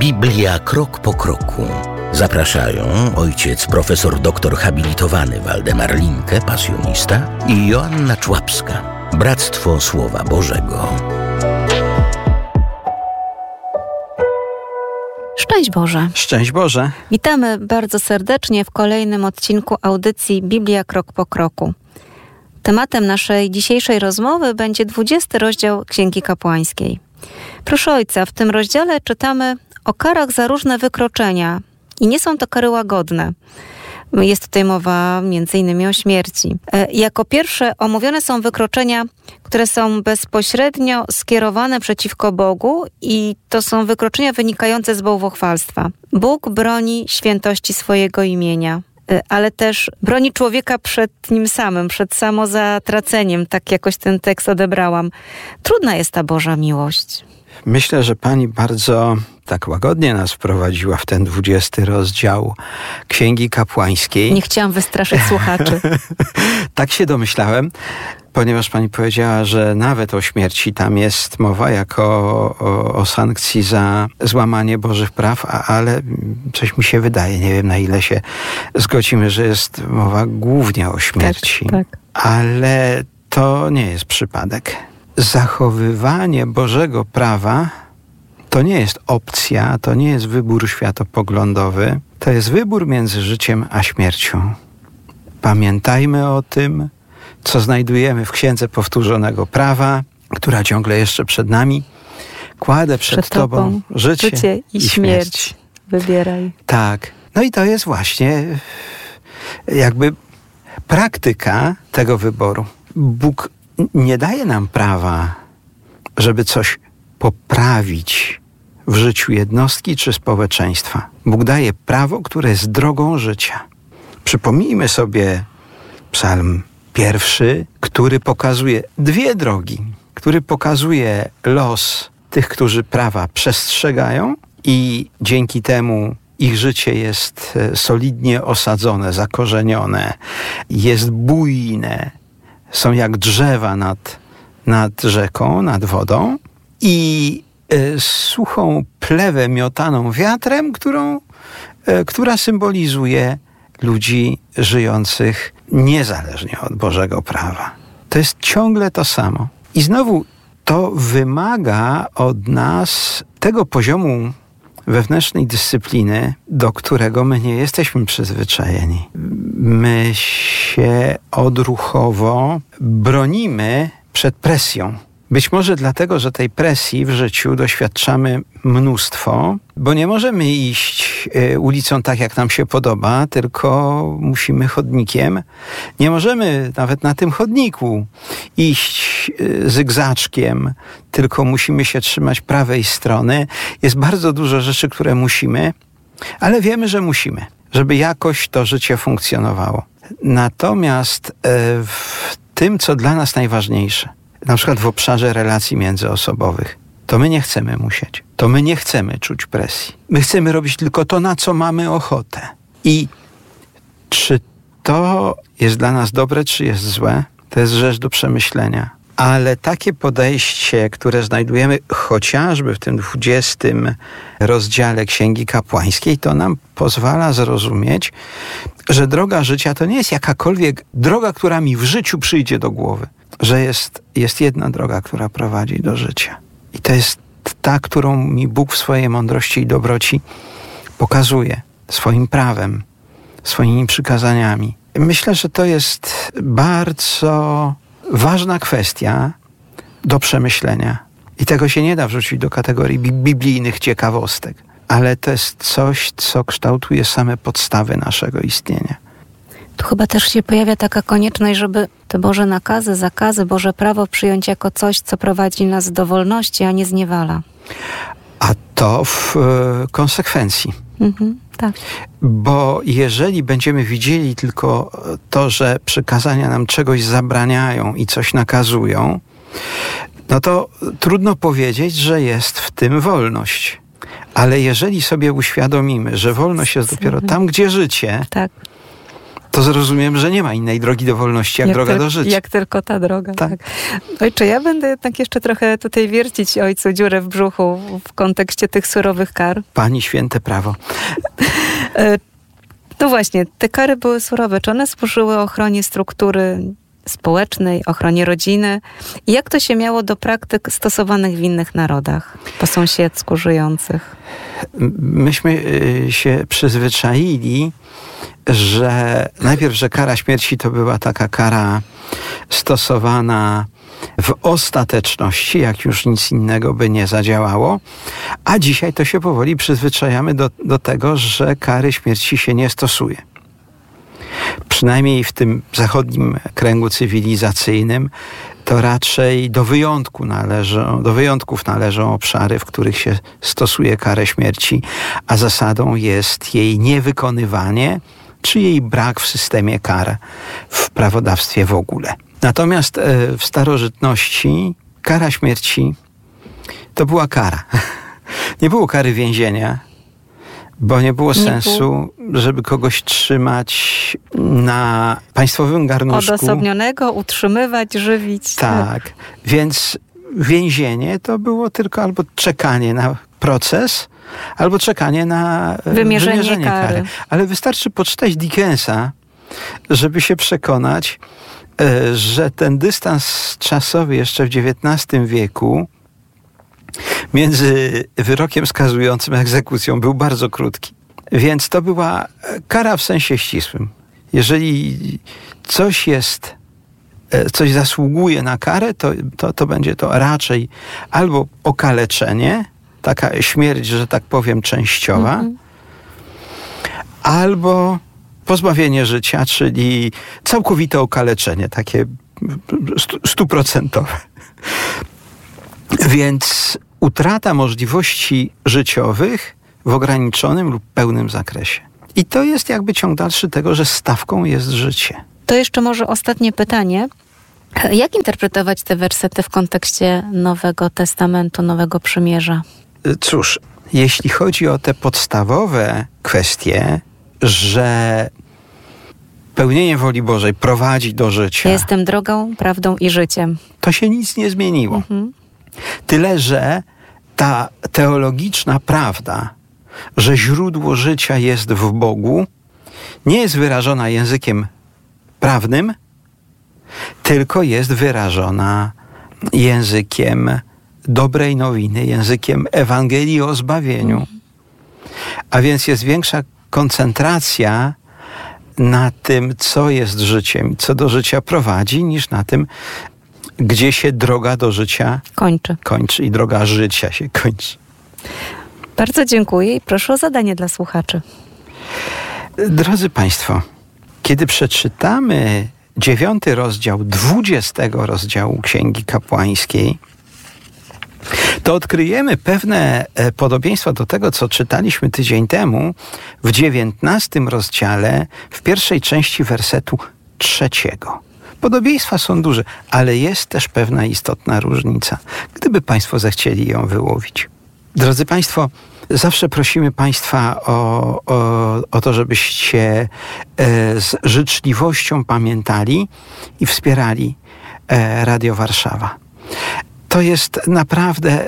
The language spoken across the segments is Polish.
Biblia krok po kroku. Zapraszają ojciec profesor doktor habilitowany Waldemar Linke, pasjonista, i Joanna Człapska, Bractwo Słowa Bożego. Szczęść Boże. Szczęść Boże. Witamy bardzo serdecznie w kolejnym odcinku audycji Biblia krok po kroku. Tematem naszej dzisiejszej rozmowy będzie 20 rozdział Księgi Kapłańskiej. Proszę ojca, w tym rozdziale czytamy o karach za różne wykroczenia i nie są to kary łagodne. Jest tutaj mowa m.in. o śmierci. Jako pierwsze omówione są wykroczenia, które są bezpośrednio skierowane przeciwko Bogu i to są wykroczenia wynikające z bałwochwalstwa. Bóg broni świętości swojego imienia, ale też broni człowieka przed nim samym, przed samozatraceniem. Tak jakoś ten tekst odebrałam. Trudna jest ta Boża miłość. Myślę, że Pani bardzo tak łagodnie nas wprowadziła w ten 20 rozdział Księgi Kapłańskiej. Nie chciałam wystraszyć słuchaczy. Tak się domyślałem, ponieważ Pani powiedziała, że nawet o śmierci tam jest mowa jako o sankcji za złamanie Bożych praw, ale coś mi się wydaje, nie wiem na ile się zgodzimy, że jest mowa głównie o śmierci. Tak. Ale to nie jest przypadek. Zachowywanie Bożego prawa to nie jest opcja, to nie jest wybór światopoglądowy, to jest wybór między życiem a śmiercią. Pamiętajmy o tym, co znajdujemy w Księdze Powtórzonego Prawa, która ciągle jeszcze przed nami. Kładę przed Tobą życie i śmierć. Wybieraj. Tak. No i to jest właśnie jakby praktyka tego wyboru. Bóg nie daje nam prawa, żeby coś poprawić w życiu jednostki czy społeczeństwa. Bóg daje prawo, które jest drogą życia. Przypomnijmy sobie Psalm 1, który pokazuje dwie drogi, który pokazuje los tych, którzy prawa przestrzegają i dzięki temu ich życie jest solidnie osadzone, zakorzenione, jest bujne, są jak drzewa nad rzeką, nad wodą i suchą plewę miotaną wiatrem, która symbolizuje ludzi żyjących niezależnie od Bożego prawa. To jest ciągle to samo. I znowu to wymaga od nas tego poziomu wewnętrznej dyscypliny, do którego my nie jesteśmy przyzwyczajeni. My się odruchowo bronimy przed presją. Być może dlatego, że tej presji w życiu doświadczamy mnóstwo, bo nie możemy iść ulicą tak, jak nam się podoba, tylko musimy chodnikiem. Nie możemy nawet na tym chodniku iść zygzaczkiem, tylko musimy się trzymać prawej strony. Jest bardzo dużo rzeczy, które musimy, ale wiemy, że musimy, żeby jakoś to życie funkcjonowało. Natomiast w tym, co dla nas najważniejsze, na przykład w obszarze relacji międzyosobowych, to my nie chcemy musieć. To my nie chcemy czuć presji. My chcemy robić tylko to, na co mamy ochotę. I czy to jest dla nas dobre, czy jest złe, to jest rzecz do przemyślenia. Ale takie podejście, które znajdujemy chociażby w tym 20 rozdziale Księgi Kapłańskiej, to nam pozwala zrozumieć, że droga życia to nie jest jakakolwiek droga, która mi w życiu przyjdzie do głowy. Że jest jedna droga, która prowadzi do życia. I to jest ta, którą mi Bóg w swojej mądrości i dobroci pokazuje swoim prawem, swoimi przykazaniami. Myślę, że to jest bardzo ważna kwestia do przemyślenia. I tego się nie da wrzucić do kategorii biblijnych ciekawostek. Ale to jest coś, co kształtuje same podstawy naszego istnienia. Tu chyba też się pojawia taka konieczność, żeby te Boże nakazy, zakazy, Boże prawo przyjąć jako coś, co prowadzi nas do wolności, a nie zniewala. A to w konsekwencji. Tak. Bo jeżeli będziemy widzieli tylko to, że przykazania nam czegoś zabraniają i coś nakazują, no to trudno powiedzieć, że jest w tym wolność. Ale jeżeli sobie uświadomimy, że wolność jest dopiero tam, gdzie życie, tak, to zrozumiem, że nie ma innej drogi do wolności, jak droga do życia. Jak tylko ta droga. Tak. Ojcze, ja będę jednak jeszcze trochę tutaj wiercić ojcu dziurę w brzuchu w kontekście tych surowych kar. Pani święte prawo. No właśnie, te kary były surowe. Czy one służyły ochronie struktury społecznej, ochronie rodziny? I jak to się miało do praktyk stosowanych w innych narodach, po sąsiedzku żyjących? Myśmy się przyzwyczaili, że najpierw, że kara śmierci to była taka kara stosowana w ostateczności, jak już nic innego by nie zadziałało, a dzisiaj to się powoli przyzwyczajamy do tego, że kary śmierci się nie stosuje. Przynajmniej w tym zachodnim kręgu cywilizacyjnym to raczej do wyjątków należą obszary, w których się stosuje karę śmierci, a zasadą jest jej niewykonywanie, czy jej brak w systemie kar w prawodawstwie w ogóle. Natomiast w starożytności kara śmierci to była kara. Nie było kary więzienia, bo nie było sensu, żeby kogoś trzymać na państwowym garnuszku. Odosobnionego, utrzymywać, żywić. Tak. Więc więzienie to było tylko albo czekanie na proces, albo czekanie na wymierzenie kary. Ale wystarczy poczytać Dickensa, żeby się przekonać, że ten dystans czasowy jeszcze w XIX wieku między wyrokiem skazującym a egzekucją był bardzo krótki. Więc to była kara w sensie ścisłym. Jeżeli coś zasługuje na karę, to będzie to raczej albo okaleczenie, taka śmierć, że tak powiem, częściowa, albo pozbawienie życia, czyli całkowite okaleczenie, takie 100%. Więc utrata możliwości życiowych w ograniczonym lub pełnym zakresie. I to jest jakby ciąg dalszy tego, że stawką jest życie. To jeszcze może ostatnie pytanie. Jak interpretować te wersety w kontekście Nowego Testamentu, Nowego Przymierza? Cóż, jeśli chodzi o te podstawowe kwestie, że pełnienie woli Bożej prowadzi do życia. Ja jestem drogą, prawdą i życiem. To się nic nie zmieniło. Tyle, że ta teologiczna prawda, że źródło życia jest w Bogu, nie jest wyrażona językiem prawnym, tylko jest wyrażona językiem dobrej nowiny, językiem Ewangelii o zbawieniu. A więc jest większa koncentracja na tym, co jest życiem, co do życia prowadzi, niż na tym, gdzie się droga do życia kończy i droga życia się kończy. Bardzo dziękuję i proszę o zadanie dla słuchaczy. Drodzy Państwo, kiedy przeczytamy 9 rozdział 20 rozdziału Księgi Kapłańskiej, to odkryjemy pewne podobieństwa do tego, co czytaliśmy tydzień temu w 19 rozdziale, w pierwszej części wersetu 3. Podobieństwa są duże, ale jest też pewna istotna różnica, gdyby Państwo zechcieli ją wyłowić. Drodzy Państwo, zawsze prosimy Państwa o to, żebyście z życzliwością pamiętali i wspierali Radio Warszawa. To jest naprawdę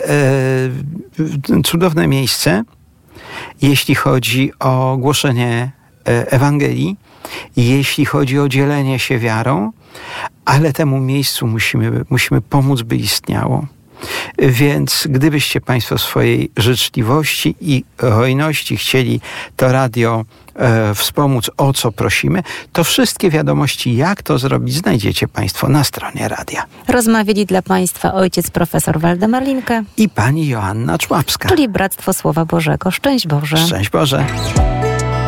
cudowne miejsce, jeśli chodzi o głoszenie Ewangelii, jeśli chodzi o dzielenie się wiarą, ale temu miejscu musimy pomóc, by istniało. Więc gdybyście Państwo swojej życzliwości i hojności chcieli to radio wspomóc, o co prosimy, to wszystkie wiadomości, jak to zrobić, znajdziecie Państwo na stronie radia. Rozmawiali dla Państwa ojciec profesor Waldemar Linke i pani Joanna Człapska. Czyli Bractwo Słowa Bożego. Szczęść Boże. Szczęść Boże.